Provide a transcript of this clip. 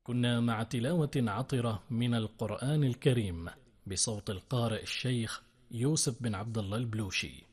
كنا مع تلاوة عطرة من القرآن الكريم بصوت القارئ الشيخ يوسف بن عبد الله البلوشي.